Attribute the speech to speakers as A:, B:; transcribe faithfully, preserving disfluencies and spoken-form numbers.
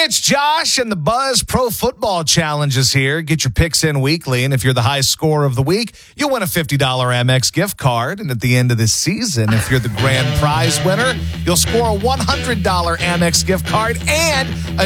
A: It's Josh and the Buzz Pro Football Challenge is here. Get your picks in weekly, and if you're the highest scorer of the week, you'll win a fifty dollars Amex gift card. And at the end of this season, if you're the grand prize winner, you'll score a one hundred dollars Amex gift card and a